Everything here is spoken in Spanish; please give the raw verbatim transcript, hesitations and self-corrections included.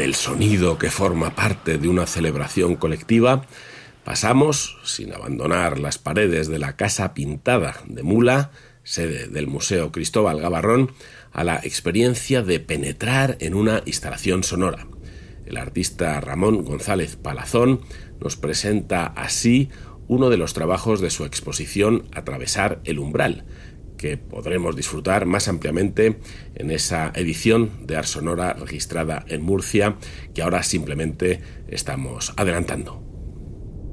el sonido que forma parte de una celebración colectiva, pasamos, sin abandonar las paredes de la Casa Pintada de Mula, sede del Museo Cristóbal Gavarrón, a la experiencia de penetrar en una instalación sonora. El artista Ramón González Palazón nos presenta así uno de los trabajos de su exposición Atravesar el umbral, que podremos disfrutar más ampliamente en esa edición de Ars Sonora registrada en Murcia, que ahora simplemente estamos adelantando.